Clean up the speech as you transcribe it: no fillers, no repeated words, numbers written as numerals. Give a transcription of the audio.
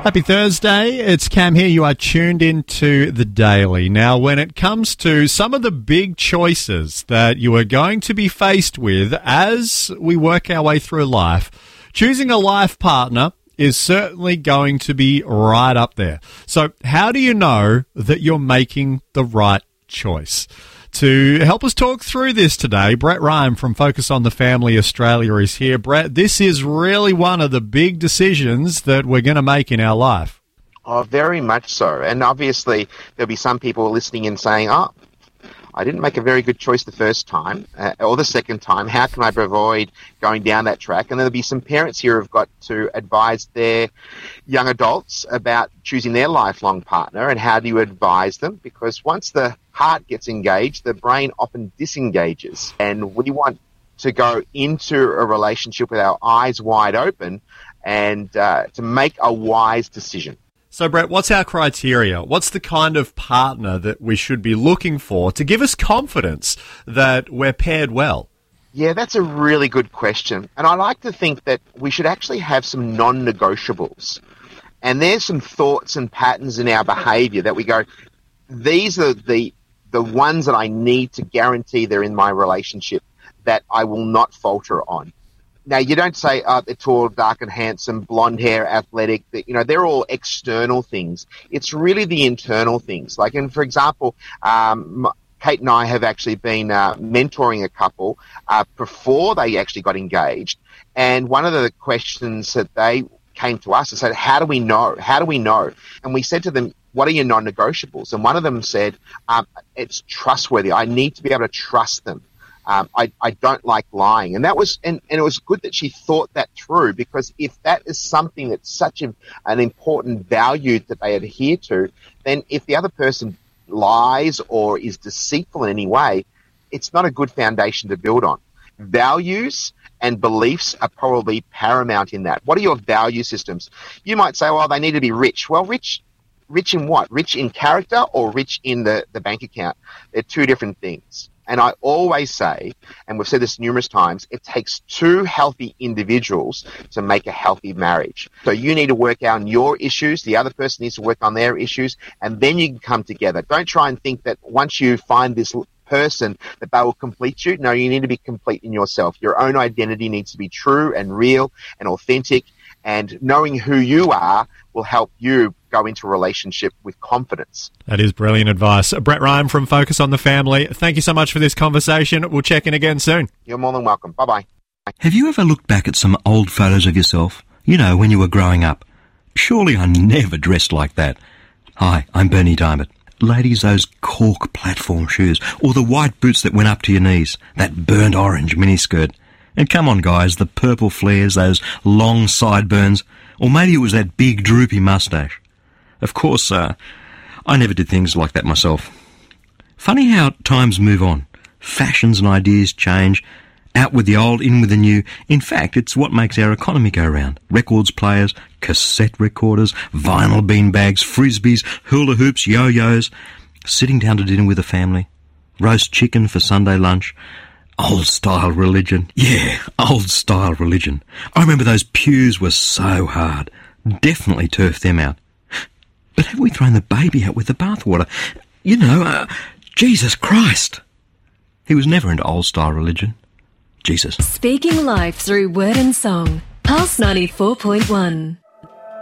Happy Thursday, it's Cam here. You are tuned into The Daily. Now, when it comes to some of the big choices that you are going to be faced with as we work our way through life, choosing a life partner is certainly going to be right up there. So how do you know that you're making the right choice? To help us talk through this today, Brett Ryan from Focus on the Family Australia is here. Brett, this is really one of the big decisions that we're going to make in our life. Oh, very much so. And obviously, there'll be some people listening and saying, I didn't make a very good choice the first time or the second time. How can I avoid going down that track? And there'll be some parents here who've got to advise their young adults about choosing their lifelong partner, and how do you advise them? Because once the heart gets engaged, the brain often disengages. And we want to go into a relationship with our eyes wide open and to make a wise decision. So, Brett, what's our criteria? What's the kind of partner that we should be looking for to give us confidence that we're paired well? Yeah, that's a really good question. And I like to think that we should actually have some non-negotiables. And there's some thoughts and patterns in our behaviour that we go, these are the ones that I need to guarantee they're in my relationship, that I will not falter on. Now, you don't say, they're tall, dark and handsome, blonde hair, athletic. They're all external things. It's really the internal things. Like, and for example, Kate and I have actually been mentoring a couple before they actually got engaged. And one of the questions that they came to us and said, how do we know? How do we know? And we said to them, what are your non-negotiables? And one of them said, it's trustworthy. I need to be able to trust them. I don't like lying. And that was, and it was good that she thought that through, because if that is something that's such an important value that they adhere to, then if the other person lies or is deceitful in any way, it's not a good foundation to build on. Values and beliefs are probably paramount in that. What are your value systems? You might say, well, they need to be rich. Well, rich in what? Rich in character or rich in the bank account? They're two different things. And I always say, and we've said this numerous times, it takes two healthy individuals to make a healthy marriage. So you need to work out on your issues, the other person needs to work on their issues, and then you can come together. Don't try and think that once you find this person that they will complete you. No, you need to be complete in yourself. Your own identity needs to be true and real and authentic, and knowing who you are will help you go into a relationship with confidence. That is brilliant advice. Brett Ryan from Focus on the Family, thank you so much for this conversation. We'll check in again soon. You're more than welcome. Bye-bye. Have you ever looked back at some old photos of yourself? You know, when you were growing up. Surely I never dressed like that. Hi, I'm Bernie Diamond. Ladies, those cork platform shoes, or the white boots that went up to your knees, that burnt orange miniskirt. And come on, guys, the purple flares, those long sideburns, or maybe it was that big droopy moustache. Of course, I never did things like that myself. Funny how times move on. Fashions and ideas change. Out with the old, in with the new. In fact, it's what makes our economy go round. Records players, cassette recorders, vinyl beanbags, frisbees, hula hoops, yo-yos, sitting down to dinner with the family, roast chicken for Sunday lunch, old-style religion. Yeah, old-style religion. I remember those pews were so hard. Definitely turfed them out. But have we thrown the baby out with the bathwater? Jesus Christ. He was never into old-style religion. Jesus. Speaking life through word and song. Pulse 94.1.